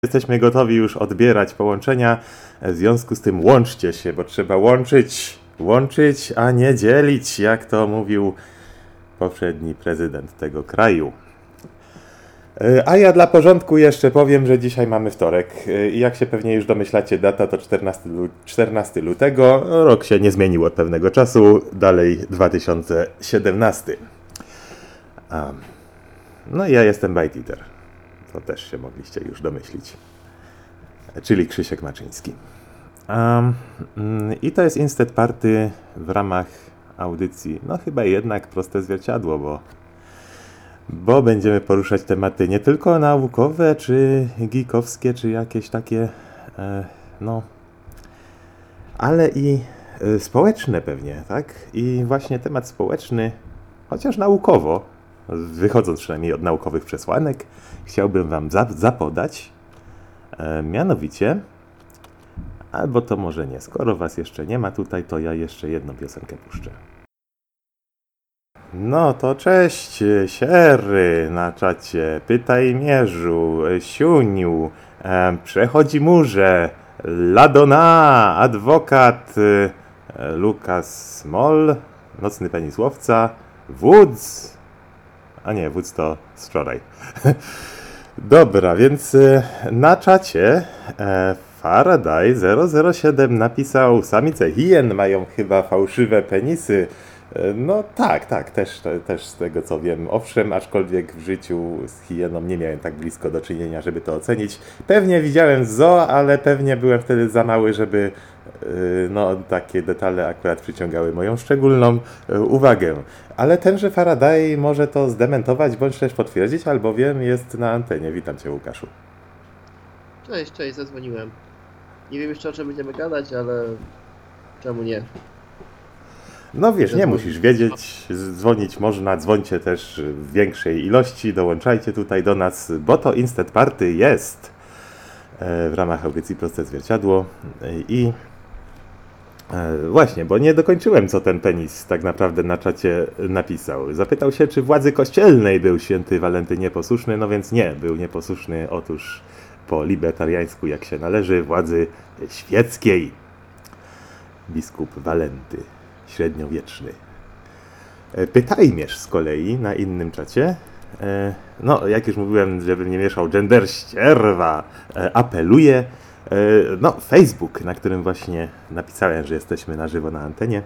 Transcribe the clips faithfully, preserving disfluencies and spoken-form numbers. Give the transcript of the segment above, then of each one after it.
Jesteśmy gotowi już odbierać połączenia, w związku z tym łączcie się, bo trzeba łączyć, łączyć, a nie dzielić, jak to mówił poprzedni prezydent tego kraju. A ja dla porządku jeszcze powiem, że dzisiaj mamy wtorek i jak się pewnie już domyślacie, data to czternastego lutego, rok się nie zmienił od pewnego czasu, dalej dwa tysiące siedemnasty. No i ja jestem ByteEater. To też się mogliście już domyślić. Czyli Krzysiek Maczyński. Um, I to jest Instant Party w ramach audycji, no chyba jednak Proste Zwierciadło, bo, bo będziemy poruszać tematy nie tylko naukowe, czy geekowskie, czy jakieś takie, e, no, ale i e, społeczne pewnie, tak? I właśnie temat społeczny, chociaż naukowo, wychodząc przynajmniej od naukowych przesłanek, chciałbym wam zapodać, e, mianowicie, albo to może nie, skoro was jeszcze nie ma tutaj, to ja jeszcze jedną piosenkę puszczę. No to cześć, Sierry na czacie, Pytaj Mierzu, Siuniu, e, Przechodzi Murze, Ladona, Adwokat, e, Lukas Smol, Nocny Penisłowca, Woods, a nie, Woods to z wczoraj. Dobra, więc na czacie e, Faraday zero zero siedem napisał: samice hien mają chyba fałszywe penisy. E, no tak, tak, też, też z tego co wiem. Owszem, aczkolwiek w życiu z hieną nie miałem tak blisko do czynienia, żeby to ocenić. Pewnie widziałem zoo, ale pewnie byłem wtedy za mały, żeby no takie detale akurat przyciągały moją szczególną uwagę. Ale tenże Faraday może to zdementować, bądź też potwierdzić, albowiem jest na antenie. Witam Cię, Łukaszu. Cześć, cześć, zadzwoniłem. Nie wiem jeszcze, o czym będziemy gadać, ale czemu nie? No wiesz, nie musisz wiedzieć, dzwonić można, dzwońcie też w większej ilości, dołączajcie tutaj do nas, bo to Instant Party jest w ramach audycji Proste Zwierciadło. I właśnie, bo nie dokończyłem, co ten penis tak naprawdę na czacie napisał. Zapytał się, czy władzy kościelnej był święty Walenty nieposłuszny, no więc nie, był nieposłuszny, otóż po libertariańsku, jak się należy, władzy świeckiej. Biskup Walenty, średniowieczny. Pytajmierz z kolei na innym czacie, no jak już mówiłem, żebym nie mieszał gender, ścierwa, apeluje. No, Facebook, na którym właśnie napisałem, że jesteśmy na żywo na antenie,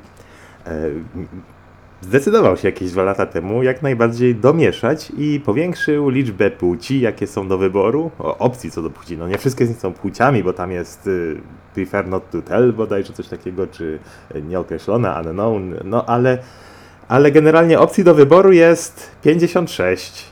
zdecydował się jakieś dwa lata temu jak najbardziej domieszać i powiększył liczbę płci, jakie są do wyboru, o, opcji co do płci. No nie wszystkie z nich są płciami, bo tam jest y, prefer not to tell bodajże coś takiego, czy nieokreślone, unknown, no ale, ale generalnie opcji do wyboru jest pięćdziesiąt sześć.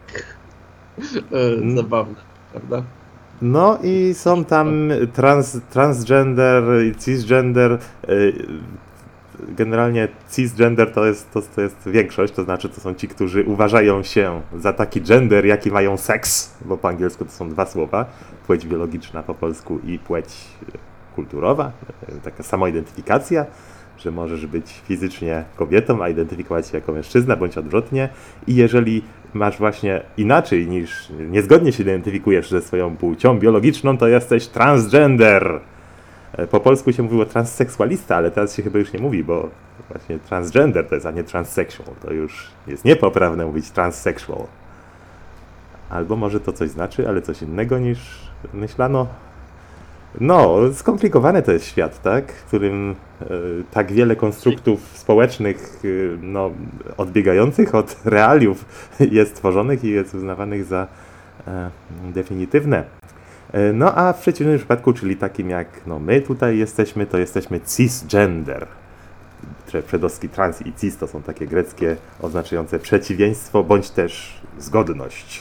E, zabawne, prawda? No i są tam trans, transgender, cisgender. Generalnie cisgender to jest, to, to jest większość, to znaczy to są ci, którzy uważają się za taki gender, jaki mają seks, bo po angielsku to są dwa słowa, płeć biologiczna po polsku i płeć kulturowa, taka samoidentyfikacja, że możesz być fizycznie kobietą, a identyfikować się jako mężczyzna, bądź odwrotnie. I jeżeli masz właśnie inaczej niż, niezgodnie się identyfikujesz ze swoją płcią biologiczną, to jesteś transgender. Po polsku się mówiło transseksualista, ale teraz się chyba już nie mówi, bo właśnie transgender to jest, a nie transsexual. To już jest niepoprawne mówić transsexual. Albo może to coś znaczy, ale coś innego niż myślano. No, skomplikowany to jest świat, tak? W którym e, tak wiele konstruktów społecznych, e, no, odbiegających od realiów jest tworzonych i jest uznawanych za e, definitywne. E, no a w przeciwnym przypadku, czyli takim jak no, my tutaj jesteśmy, to jesteśmy cisgender. Przedoski trans i cis to są takie greckie oznaczające przeciwieństwo bądź też zgodność.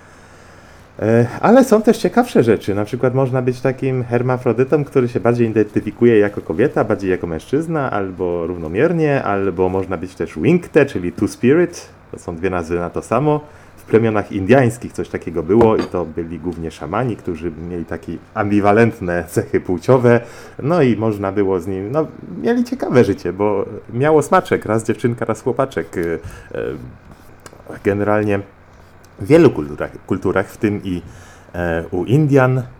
Ale są też ciekawsze rzeczy, na przykład można być takim hermafrodytą, który się bardziej identyfikuje jako kobieta, bardziej jako mężczyzna, albo równomiernie, albo można być też wingte, czyli two-spirit, to są dwie nazwy na to samo. W plemionach indiańskich coś takiego było i to byli głównie szamani, którzy mieli takie ambiwalentne cechy płciowe, no i można było z nim, no mieli ciekawe życie, bo miało smaczek, raz dziewczynka, raz chłopaczek, generalnie w wielu kulturach, kulturach, w tym i E, u Indian